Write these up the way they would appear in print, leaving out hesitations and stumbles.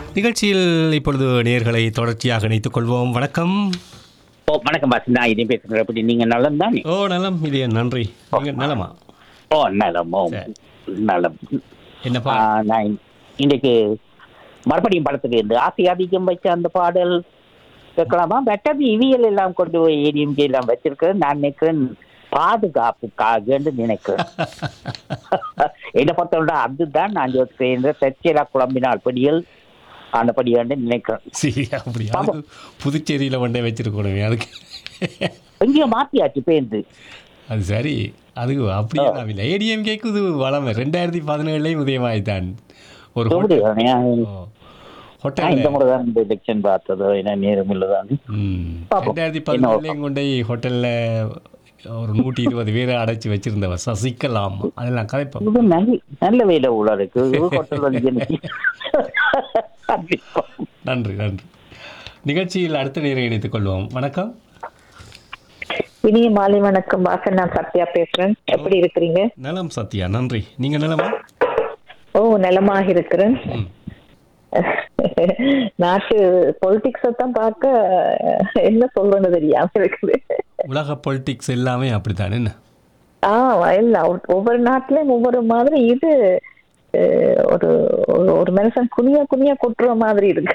நிகழ்ச்சியில் இப்பொழுது நேயர்களை தொடர்ச்சியாக இணைத்துக் கொள்வோம். வணக்கம். வணக்கம் பாஸ், நான் இதை பேசுகிறேன். எப்படி நீங்க நலம் தானே? நலம். இது நன்றி. நீங்க நலமா? நலமோ நலம். என்னப்பா? நான் இன்றைக்கு மறுபடியும் படத்துக்கு இந்த ஆசை அதிகம் வச்ச அந்த பாடல் கேட்கலாமா? பெட்டர் இவியல் எல்லாம் கொண்டு போய் ஏடிஎம்கே எல்லாம் வச்சிருக்கேன். நான் நினைக்கிறேன் பாதுகாப்புக்காக நினைக்கிறேன். என்ன பொறுத்தவரை அதுதான் நான் யோசிக்கிறேன். தற்செயலா குழம்பினால் படியல் அந்த படியாண்டு நினைக்கிறேன். சரி, அப்படியா? புதுச்சேரியில் ஒன்றே வச்சிருக்கணுமே, அதுக்கு எங்கேயும் மாற்றியாச்சு பேருந்து. அது சரி, அது அப்படியே இல்லை. ஏடிஎம்கேக்கு இது வளமை 2017 உதயமாயித்தான் ஒரு இந்த ஹோட்டல். முறை தான் இந்த எலெக்ஷன் பார்த்தது, என்ன நேரம் இல்லைதான். 2017 கொண்டே ஹோட்டலில் ஒரு 120 பேரை அடைச்சி வச்சிருந்தவர் சசிகலாம். அதெல்லாம் கதைப்போம். நல்ல வேலை உள்ள இருக்கு ஹோட்டல் வந்து. நன்றி நன்றி. நிகழ்ச்சியில் அடுத்த நேரம் இணைத்துக் கொள்வோம். வணக்கம். இனிய மாலை வணக்கம் வாசன், நான் சத்யா பேசுறேன். எப்படி இருக்கிறீங்க? நலம் சத்யா, நன்றி. நீங்க நலமா? நலமாக இருக்கிறேன். நாட்டு பொலிட்டிக்ஸை தான் பார்க்க என்ன சொல்றது தெரியாம இருக்குது. உலக பொலிட்டிக்ஸ் எல்லாமே அப்படித்தான். என்ன எல்லாம் ஒவ்வொரு நாட்டிலையும் ஒவ்வொரு மாதிரி. இது ஒரு ஒரு மனுஷன் குனியா குனியா கொட்டுற மாதிரி இருக்கு.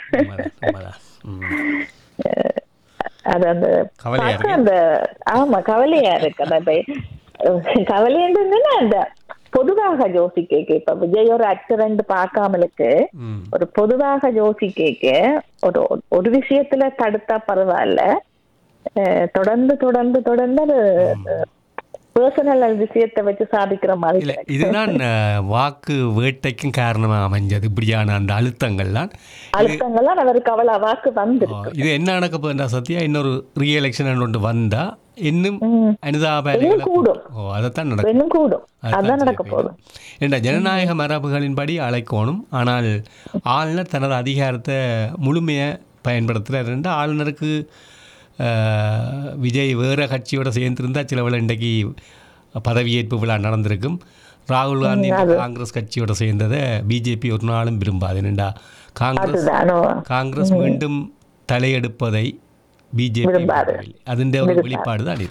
அது அந்த அந்த கவலையா இருக்கு. அந்த கவலைன்னு அந்த பொதுவாக யோசிக்க இப்ப விஜய் ஒரு ஆக்டர் பார்க்காமலுக்கு ஒரு பொதுவாக யோசிக்க ஒரு விஷயத்துல தடுத்தா பரவாயில்ல, தொடர்ந்து தொடர்ந்து தொடர்ந்து பர்சனல் விஷயத்தை வச்சு சாதிக்கிற மாதிரி இல்லை. இதுதான் வாக்கு வேட்டைக்கும் காரணமாக அமைஞ்சது. இப்படியான அந்த அழுத்தங்கள்லாம் அவருக்கு அவ்வளோ வாக்கு வந்து. இது என்ன நடக்க போகுதுண்டா சத்யா, இன்னொரு ரீஎலெக்ஷன் ஒன்று வந்தா இன்னும் அனுதாபம் கூடும். அதைத்தான் நடக்கும். அதான் நடக்க போதும். என்ற ஜனநாயக மரபுகளின்படி அழைக்கணும். ஆனால் ஆளுநர் தனது அதிகாரத்தை முழுமையை பயன்படுத்துகிறார். ஆளுநருக்கு விஜய் வேறு கட்சியோட சேர்ந்திருந்தால் சில வேளை இன்றைக்கு பதவியேற்பு விழா நடந்திருக்கும். ராகுல் காந்தி காங்கிரஸ் கட்சியோட சேர்ந்ததை பிஜேபி ஒரு நாளும் விரும்பாது. என்னண்டா காங்கிரஸ் மீண்டும் தலையெடுப்பதை பிஜேபி அதிண்ட ஒரு வெளிப்பாடு தான் இது.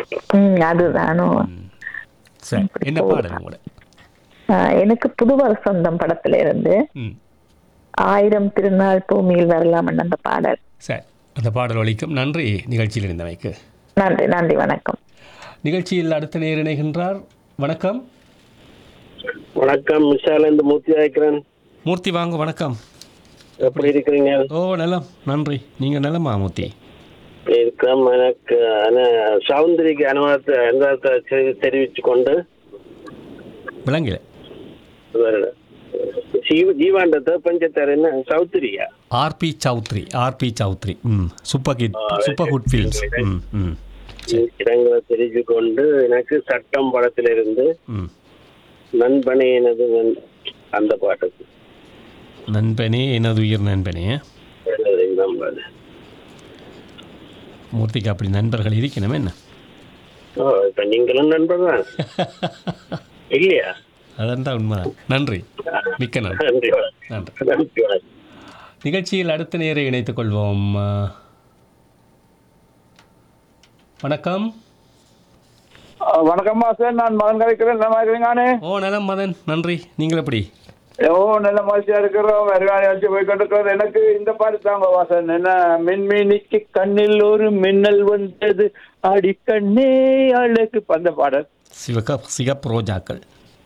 சரி, என்ன பாடல் உங்களோட? எனக்கு புதுவர் சொந்தம் படத்துல இருந்து 1000 திருநாள் பூமியில் வரலாம் அந்த பாடல். சரி, அந்த பாடல் ஒலிக்கும். நன்றி நிகழ்ச்சியில் இருந்தமைக்கு. நன்றி நன்றி, வணக்கம். நிகழ்ச்சியில் அடுத்த நேர் இணைகின்றார். வணக்கம். வணக்கம், மிஷாலேந்து மூர்த்தி ஆயிக்கிறேன். மூர்த்தி வாங்க. வணக்கம். எப்படி இருக்கிறீங்க? நலம், நன்றி. நீங்க நலமா மூர்த்தி? இருக்கிறோம். எனக்கு சௌந்தரிக்கு அனுபவத்தை தெரிவித்து கொண்டு விளங்கல ஜீவாண்டத்தை பஞ்சத்தார் என்ன சௌத்ரியா? RB Chowdhury. Super good films. இடங்களை தெரிஞ்சு கொண்டு எனக்கு சட்டம் படத்திலிருந்து நண்பனே எனது அந்த பாட்டுக்கு நண்பனே எனது உயிர் நண்பனே. மூர்த்திக்கு அப்படி நண்பர்கள் இருக்கணும் என்ன? இப்ப நீங்களும் நண்பர் தான் இல்லையா? அதான் உண்மைதான். நன்றி, மிக்க நன்றி. நன்றி. நிகழ்ச்சியில் அடுத்த நேரை இணைத்துக் கொள்வோம். வணக்கம். வணக்கம் சார், நான் மதன் கலைக்கிறேன். நல்லா இருக்கிறீங்கானே? நலம் மதன், நன்றி. நீங்கள் எப்படி? நல்ல மகிழ்ச்சியா இருக்கிறோம். வருவானி வச்சு போய் கொண்டிருக்கிறது. எனக்கு இந்த பாட்டு தாங்க வாசன். என்ன மின்மினிக்கு கண்ணில் ஒரு மின்னல் வந்தது, அடி கண்ணே அழகு. அந்த பாடல் சிகப்பு ரோஜாக்கள்.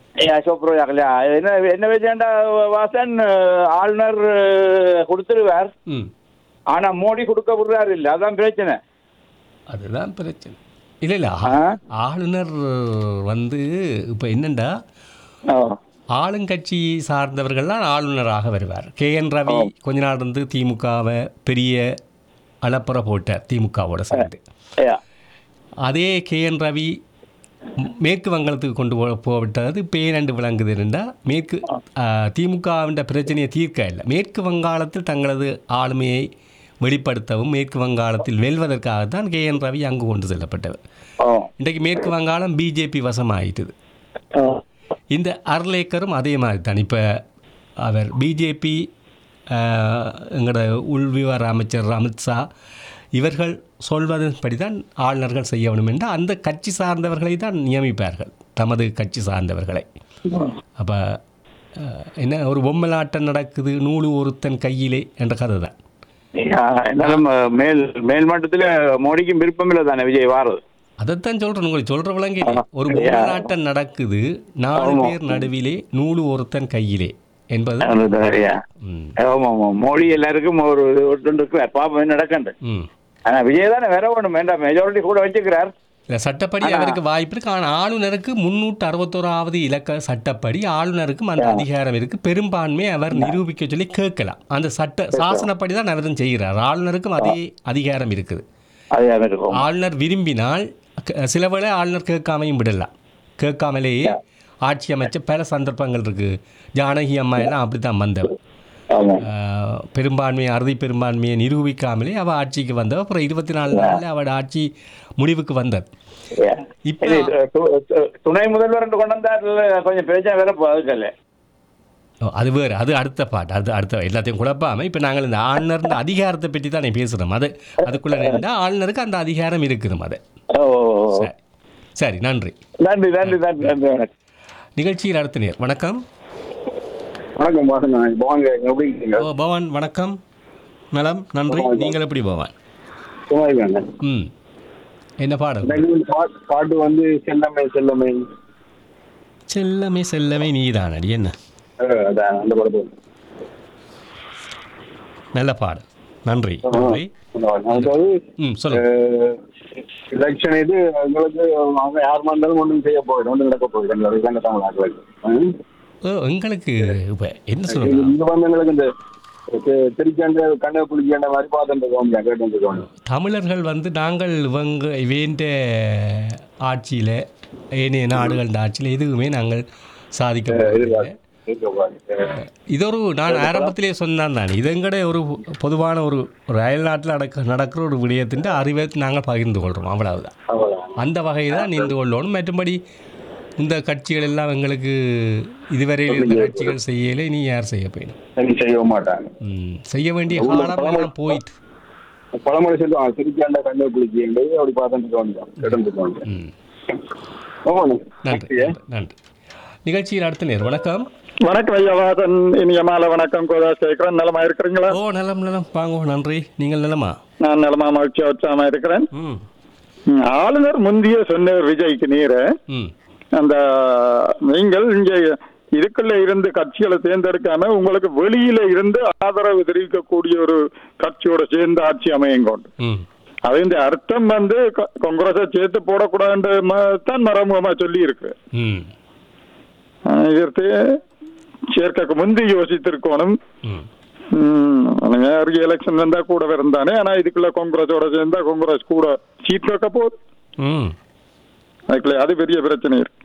என்ன வச்சேன்டா வாசன், ஆளுநர் கொடுத்துருவார், ஆனா மோடி கொடுக்க விடுறாரு இல்ல. அதான் பிரச்சனை. அதுதான் பிரச்சனை. இல்ல ஆளுநர் இப்ப என்னண்டா, ஆளுங்கட்சி சார்ந்தவர்கள்லாம் ஆளுநராக வருவார். KN ரவி கொஞ்ச நாள் இருந்து திமுகவை பெரிய அளப்புற போட்டார் திமுகவோட சேர்ந்து. அதே KN ரவி மேற்கு வங்கத்துக்கு கொண்டு போவிட்டது பேரண்டு விளங்குது. இருந்தால் மேற்கு திமுகவின் பிரச்சனையை தீர்க்க இல்லை, மேற்கு வங்காளத்தில் தங்களது ஆளுமையை வெளிப்படுத்தவும் மேற்கு வங்காளத்தில் வெல்வதற்காகத்தான் KN ரவி அங்கு கொண்டு செல்லப்பட்டவர். இன்றைக்கு மேற்கு வங்காளம் பிஜேபி வசமாயிட்டுது. இந்த அர்லேக்கரும் அதே மாதிரி தான். இப்போ அவர் பிஜேபி எங்களோட உள்விவகார அமைச்சர் அமித்ஷா இவர்கள் சொல்வதன்படி தான் ஆளுநர்கள் செய்ய வேண்டும் என்று அந்த கட்சி சார்ந்தவர்களை தான் நியமிப்பார்கள், தமது கட்சி சார்ந்தவர்களை. அப்போ என்ன ஒரு பொம்மலாட்டம் நடக்குது, நூலு ஒருத்தன் கையிலே என்ற கதை தான். மேல் மட்டத்தில் மோடிக்கும் விருப்பம் இல்லை தானே விஜய் வாரது. அதைத்தான் சொல்கிறேன், உங்களுக்கு சொல்கிற விளங்கி ஒரு பொம்மலாட்டம் நடக்குது, 4 பேர் நடுவிலே நூலு ஒருத்தன் கையிலே என்பது. மோடி எல்லாருக்கும் ஒரு பாப்பம் நடக்கண்டு. ஆனா விஜய் தானே வேற ஒன்றும் வேண்டாம், மெஜாரிட்டி கூட வச்சுக்கிறார். இல்லை, சட்டப்படி அவருக்கு வாய்ப்பு இருக்குது. ஆனால் ஆளுநருக்கு 361வது இலக்க சட்டப்படி ஆளுநருக்கும் அந்த அதிகாரம் இருக்குது. பெரும்பான்மை அவர் நிரூபிக்க சொல்லி கேட்கலாம். அந்த சாசனப்படி தான் அவரும் செய்கிறார். ஆளுநருக்கும் அதே அதிகாரம் இருக்குது. ஆளுநர் விரும்பினால் சில வேளை ஆளுநர் கேட்காமையும் விடலாம். கேட்காமலேயே ஆட்சி அமைச்ச பல சந்தர்ப்பங்கள் இருக்குது. ஜானகி அம்மா எல்லாம் அப்படி தான் வந்தவர். பெரும்பான்மையை அறுதி பெரும்பான்மையை நிரூபிக்காமலே அவள் ஆட்சிக்கு வந்தவ. அப்புறம் 24 நாளில் அவள் ஆட்சி முடிவுக்கு வந்தது. இப்போ துணை முதல்வர் கொண்டு வந்தார், கொஞ்சம் பேச்சா வேற போகல. அது வேறு, அது அடுத்த பாட்டு. அது அடுத்த எல்லாத்தையும் குழப்பாமல் இப்போ நாங்கள் இந்த ஆளுநர் அதிகாரத்தை பற்றி தான் பேசுகிறோம். அதுக்குள்ளே நின்றா ஆளுநருக்கு அந்த அதிகாரம் இருக்குது. அது சரி, நன்றி நன்றி நன்றி நன்றி நன்றி. நிகழ்ச்சியில் அடுத்த நேர். வணக்கம். வணக்கம் பவான். ஓ பவான், வணக்கம். நலம், நன்றி. நீங்கள் எப்படி பவான்? என்ன பாடல்? பாட்டு வந்து செல்லமே செல்லமே செல்லமே செல்லமே நீதான் அடி. என்ன நல்ல பாடல். நன்றி நன்றி. எலெக்ஷன் இது எங்களுக்கு யார் வந்தாலும் ஒன்றும் செய்ய போயிடும், ஒன்றும் நடக்க போயிடும். எங்களுக்கு இப்போ என்ன சொல்லுங்க, இந்த திருச்சாண்ட கண்ணை குளிக்காண்ட மாதிரி பார்த்துட்டு தமிழர்கள் வந்து நாங்கள் வேண்ட ஆட்சியில் ஏனைய நாடுகள் ஆட்சியில் எதுவுமே நாங்கள் சாதிக்க. இதொரு நான் ஆரம்பத்திலே சொன்னான் தான், இதங்கட ஒரு பொதுவான ஒரு அயல் நாட்டில் நடக்கிற ஒரு விடயத்தின் அறிவை நாங்கள் பகிர்ந்து கொள்கிறோம், அவ்வளவுதான். அந்த வகையில் தான் நின்று கொள்ளணும். மற்றபடி இந்த கட்சிகள் எல்லாம் எங்களுக்கு இதுவரையில் இந்த கட்சிகள் செய்யலை, நீ யார் செய்ய போயிடும்? செய்ய மாட்டாங்க. செய்ய வேண்டிய காலம் போயிட்டு பழமொழி சொல்லுவாங்க, திருச்சாண்ட கண்ணை குளிக்க அப்படி பார்த்துட்டு. நன்றி நன்றி. நிகழ்ச்சியில் அடுத்த நேர். வணக்கம். வணக்கம் ஐயா வாசன், இனிய மாலை வணக்கம். கோதா சேகரன், நலமா இருக்கிறீங்களா? ஓ நலம் நலம், வாங்க. நன்றி. நீங்கள் நலமா? நான் நலமா, மகிழ்ச்சியா உற்சாகமா இருக்கிறேன். ஆளுநர் முந்தைய சொன்னவர் விஜய்க்கு நீர் அந்த நீங்கள் இங்க இதுக்குள்ள இருந்து கட்சிகளை தேர்ந்தெடுக்காம உங்களுக்கு வெளியில இருந்து ஆதரவு தெரிவிக்கக்கூடிய ஒரு கட்சியோட சேர்ந்து ஆட்சி அமையும் கொண்டு அது இந்த அர்த்தம் வந்து காங்கிரஸை சேர்த்து போடக்கூடாதுன்னு தான் மறைமுகமா சொல்லி இருக்கு. இதற்கு சேர்க்க முந்தி யோசித்திருக்கணும். எலெக்ஷன் வந்தா கூட இருந்தானே, ஆனா இதுக்குள்ள காங்கிரஸோட சேர்ந்தா காங்கிரஸ் கூட சீட் வைக்க போகுது. அதுக்குள்ள அது பெரிய பிரச்சனை இருக்கு.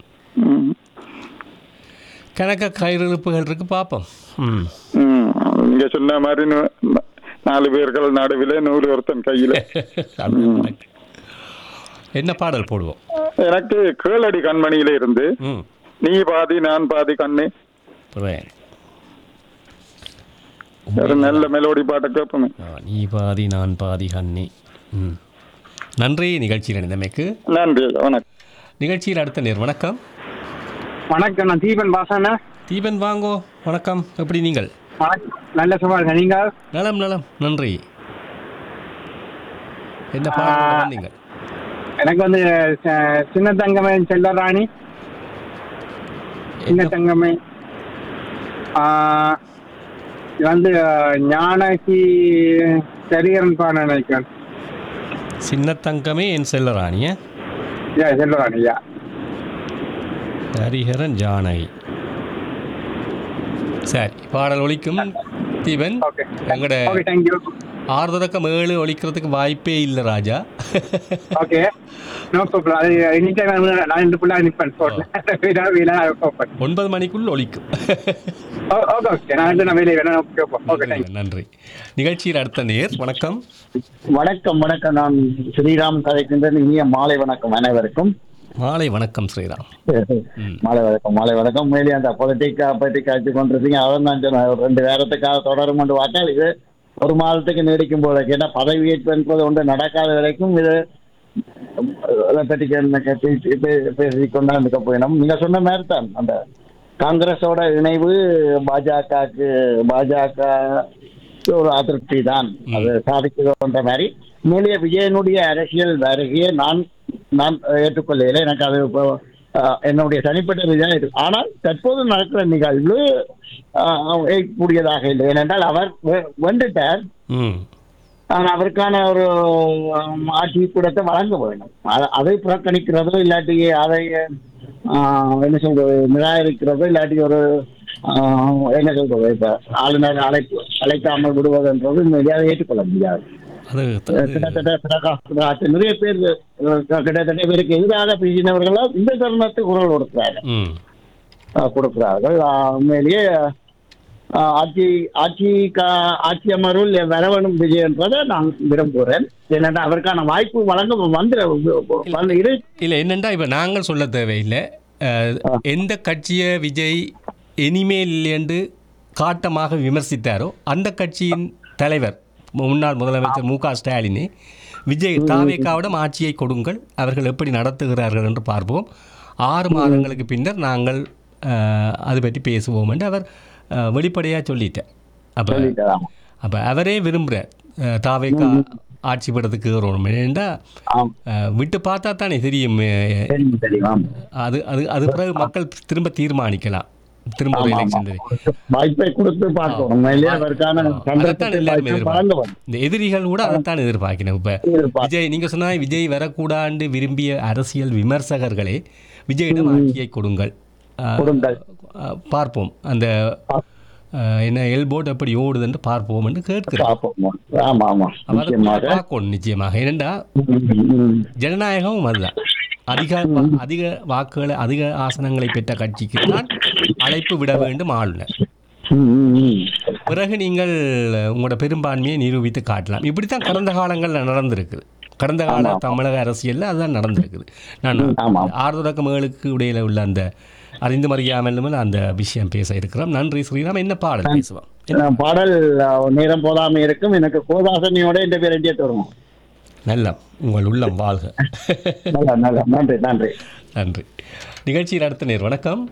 கணக்க கையிருப்புகள் இருக்கு, பார்ப்போம். நீங்க சொன்ன மாதிரி 4 பேர்கள் நடுவில் 100 ஒருத்தன் கையில. என்ன பாடல் போடுவோம்? எனக்கு கேளடி கண்மணியில இருந்து நீ பாதி நான் பாதி கண்ணு, ஒரு நல்ல மெலோடி பாட்டை கேட்போமே. நீ பாதி நான் பாதி கண்ணி. நன்றி. நிகழ்ச்சியில் இணைந்தமைக்கு நன்றி. வணக்கம். நிகழ்ச்சியில் அடுத்த நேர். வணக்கம். வணக்கம், நான் தீபன் பாசானா. தீபன் வாங்கோ. வணக்கம், எப்படி நீங்கள்? நல்ல சுமார், நீங்கள்? நலம் நலம், நன்றி. என்ன பாடல் வந்தீங்க? எனக்கு வந்து சின்ன தங்கமே செல்லராணி, சின்ன தங்கமே வந்து ஞானகி சரியரன் பாட நினைக்கிறேன். சின்ன தங்கமே என் செல்லராணிய செல்லராணியா ஹரிஹரன் ஜானகி. சரி, பாடல் ஒலிக்கும். தீபன், எங்கட 6 தொடக்கம் 7 ஒலிக்கிறதுக்கு வாய்ப்பே இல்லை ராஜா. Okay, no problem. அது எனி டைம் நான் 2 புள்ள நிப்பேன். 9 மணிக்குள் ஒலிக்கும். ஓகே, நான் வெளியே வேணா. ஓகே, நன்றி. நிகழ்ச்சியில் அடுத்த நேர். வணக்கம். வணக்கம். வணக்கம், நான் ஸ்ரீராம் கதைக்கின்றேன். இனிய மாலை வணக்கம் அனைவருக்கும். மாலை வணக்கம் ஸ்ரீராம். மாலை வணக்கம். மாலை வணக்கம். மேலே அந்த பொலிட்டிக்கா பற்றி காய்ச்சி கொண்டிருக்கீங்க. அவன் தான் சொன்ன 2 வாரத்துக்காக தொடரும் என்று பார்த்தால் இது ஒரு மாதத்துக்கு நீடிக்கும் போல. ஏன்னா பதவியேற்பு என்பது ஒன்று நடக்காத வரைக்கும் இது அதை பற்றி பேசிக்கொண்டா இருக்க போயிடும். நீங்க சொன்ன மாதிரி தான் அந்த காங்கிரஸோட இணைவு பாஜக ஒரு அதிருப்தி தான் அது சாதிக்குதுன்ற மாதிரி. மேலே விஜயனுடைய அரசியல் வருகையை நான் ஏற்றுக்கொள்ளவில்லை. எனக்கு அது என்னுடைய தனிப்பட்ட ரீதியாக இருக்கு. ஆனால் தற்போது நடக்கிற நிகழ்வு கூடியதாக இல்லை. ஏனென்றால் அவர் வந்துட்டார். ஆனால் அவருக்கான ஒரு ஆட்சி கூடத்தை வழங்க வேண்டும். அதை புறக்கணிக்கிறதோ இல்லாட்டி அதை என்ன சொல்றது நிராகரிக்கிறதோ இல்லாட்டி ஒரு என்ன சொல்றது இப்ப ஆளுநர் அழைக்காமல் விடுவதுன்றது அதை ஏற்றுக்கொள்ள முடியாது. கிட்டத்தட்ட நிறைய பேர் கிட்டத்தட்ட பேருக்கு எதிராக பேசினவர்களா இந்த தருணத்தை குரல் கொடுக்கிறார்கள். உண்மையிலேயே ஆட்சி அமர்வில் வரவணும் விஜய் என்றதை நான் விரும்புகிறேன். ஏனென்றால் அவருக்கான வாய்ப்பு வழங்க இல்லை என்னென்றா இப்போ நாங்கள் சொல்ல தேவையில்லை. எந்த கட்சியை விஜய் இனிமேல் என்று காட்டமாக விமர்சித்தாரோ அந்த கட்சியின் தலைவர் முன்னாள் முதலமைச்சர் மு.க. ஸ்டாலினே விஜய் தாவேகாவிடம் ஆட்சியை கொடுங்கள், அவர்கள் எப்படி நடத்துகிறார்கள் என்று பார்ப்போம், 6 மாதங்களுக்கு பின்னர் நாங்கள் அது பற்றி பேசுவோம் என்று அவர் வெளிப்படையாக சொல்லிட்டார். அப்போ அவரே விரும்புகிறார் தாவேகா ஆட்சி படத்துக்கு வரணும். ஏன்னா விட்டு பார்த்தா தானே தெரியும். அது அது அது பிறகு மக்கள் திரும்ப தீர்மானிக்கலாம். திரும்ப வாய்ப்பை கொடுத்து பார்க்கணும். இந்த எதிரிகள் கூட அதைத்தான் எதிர்பார்க்கணும். இப்ப விஜய் நீங்க சொன்னா விஜய் வரக்கூடாண்டு விரும்பிய அரசியல் விமர்சகர்களே விஜயிடம் ஆட்சியை கொடுங்கள், பார்ப்போம் அந்த என்ன எல்போர்ட் எப்படி ஓடுதுன்னு பார்ப்போம் என்று கேட்கிறோம். நிச்சயமாக. ஏனென்றா ஜனநாயகமும் அதுதான். அதிக வாக்குகளை அதிக ஆசனங்களை பெற்ற கட்சிக்கு தான் அழைப்பு விட வேண்டும் ஆளுநர். பிறகு நீங்கள் உங்களோட பெரும்பான்மையை நிரூபித்து காட்டலாம். இப்படித்தான் கடந்த காலங்களில் நடந்திருக்குது. கடந்த கால தமிழக அரசியலில் அதுதான் நடந்திருக்குது. நான் 6 தொடக்கம் 7க்கு இடையில உள்ள அந்த அறிந்து மறியாமல் அந்த விஷயம் பேச இருக்கிறோம். நன்றி ஸ்ரீராம். என்ன பாடல் பேசுவோம்? பாடல் நேரம் போதாமல் இருக்கும். எனக்கு கோதாசனியோட இந்த பேர் ரெடியா தருவோம். நல்ல உங்கள் உள்ளம் வாழ்க. நன்றி நன்றி நன்றி. நிகழ்ச்சியில் அடுத்த நேர். வணக்கம்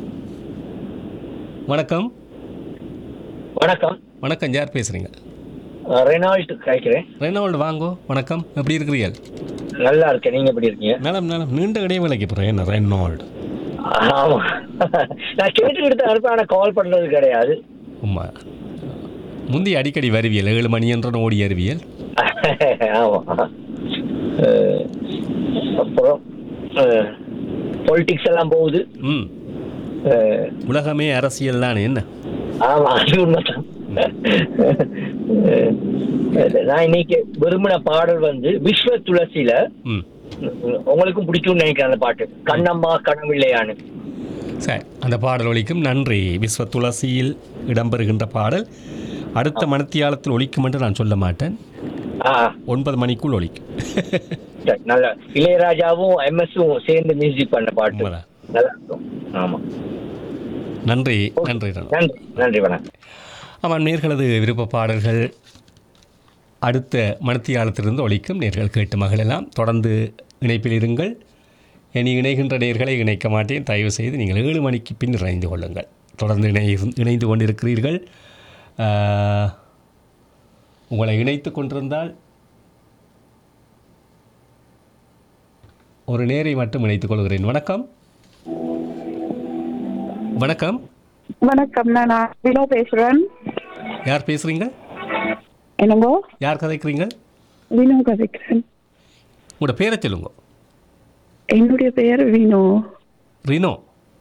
வணக்கம் வணக்கம் வணக்கம். யார் பேசுறீங்க? ரெனால்டு கேட்கிறேன். ரெனால்டு வாங்கோ. வணக்கம். எப்படி இருக்கிறீர்கள்? நல்லா இருக்கேன். நீங்க எப்படி இருக்கீங்க? நலம் நலம். நீண்ட இடைவேளைக்கு போறேன். என்ன ரெனால்டு? ஆமா, நான் கேட்டுக்கிட்டு இருப்பேன், ஆனால் கால் பண்றது கிடையாது. உமா முந்தி அடிக்கடி வருவியல் 7 மணி என்ற ஓடி அறிவியல். ஆமா. அப்புறம் பொலிட்டிக்ஸ் எல்லாம் போகுது. உலகமே அரசியல் தானே என்ன? ஆமா, அது உண்மைதான். நான் இன்னைக்கு விரும்பின பாடல் விஸ்வ துளசியில உங்களுக்கும் பிடிக்கும்னு நினைக்கிறேன் அந்த பாட்டு, கண்ணம்மா கனவில்லையானு. சரி, அந்த பாடல் ஒலிக்கும். நன்றி. விஸ்வ துளசியில் இடம்பெறுகின்ற பாடல் அடுத்த மணித்தியாலத்தில் ஒலிக்கும் என்று நான் சொல்ல மாட்டேன். 9 மணிக்குள் ஒலிக்கும். நல்ல இளையராஜாவும் MS-ம் சேர்ந்து மியூசிக் பண்ண பாட்டு நல்லா இருக்கும். ஆமா, நன்றி நன்றி நன்றி. வணக்கம். ஆமாம், நேர்களது விருப்ப பாடல்கள் அடுத்த மணித்தியாலத்திலிருந்து ஒலிக்கும். நேர்கள் கேட்டு மகளெல்லாம் தொடர்ந்து இணைப்பில் இருங்கள். இனி இணைகின்ற நேர்களை இணைக்க மாட்டேன். தயவு செய்து நீங்கள் 7 மணிக்கு பின் இணைந்து கொள்ளுங்கள். தொடர்ந்து இணைந்து கொண்டிருக்கிறீர்கள். உங்களை இணைத்து கொண்டிருந்தால் ஒரு நேரை மட்டும் இணைத்துக் கொள்கிறேன். வணக்கம் வணக்கம் வணக்கம். நான் வினோ பேசுறேன். யார் பேசுறீங்க? என்னங்கோ? யார் கதைக்கிறீங்க? வினோ கதைக்கிறேன். உங்களோட பேரை சொல்லுங்க. என்னுடைய பெயர் வினோ. ரினோ.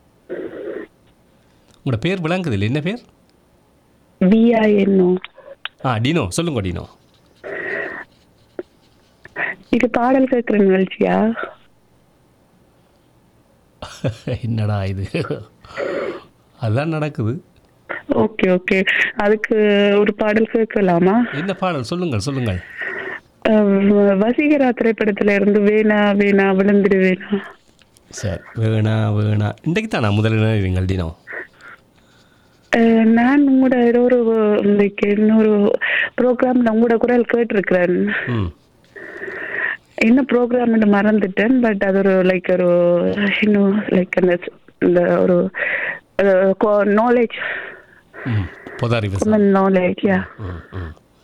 உங்களோட பேர் விளங்குது இல்லை? என்ன பேர்? VINO. டினோ. சொல்லுங்க டினோ. இது பாடல் கேட்குற நிகழ்ச்சியா? என்னடா இது? அதுதான் நடக்குது. Okay okay. அதுக்கு ஒரு பாடல் கேட்கலாமா? என்ன பாடல்? சொல்லுங்கள் சொல்லுங்கள். வசீகரா திரைப்படத்துல இருந்து வேணா வேணா விழுந்துடு வேணா. சரி, வேணா இன்றைக்கு தானா முதலில் நீங்கள் தினம்? நான் உங்களோட ஏதோ ஒரு லைக் இன்னொரு ப்ரோக்ராம்ல உங்களோட குரல் கேட்டிருக்கிறேன். என்ன ப்ரோக்ராம்னு மறந்துட்டேன். பட் அது ஒரு லைக் ஒரு இன்னும் லைக் அந்த ஒரு நாலேஜ் பொது அறிவு நாலேஜ்.